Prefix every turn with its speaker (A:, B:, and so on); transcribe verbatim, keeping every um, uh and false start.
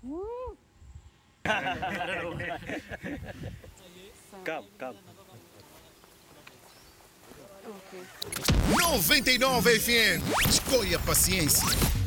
A: Calma, calma.
B: noventa e nove F M. Escolha paciência.